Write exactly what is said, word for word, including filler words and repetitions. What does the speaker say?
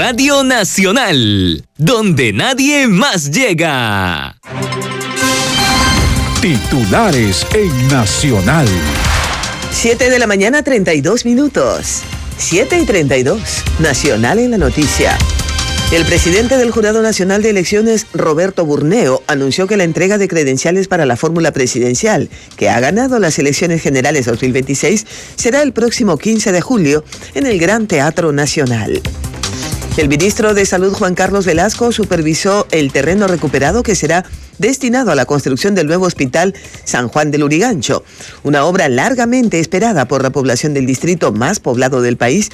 Radio Nacional, donde nadie más llega. Titulares en Nacional. siete de la mañana, treinta y dos minutos. siete y treinta y dos. Nacional en la noticia. El presidente del Jurado Nacional de Elecciones, Roberto Burneo, anunció que la entrega de credenciales para la fórmula presidencial, que ha ganado las elecciones generales dos mil veintiséis, será el próximo quince de julio en el Gran Teatro Nacional. El ministro de Salud, Juan Carlos Velasco, supervisó el terreno recuperado que será destinado a la construcción del nuevo Hospital San Juan de Lurigancho, una obra largamente esperada por la población del distrito más poblado del país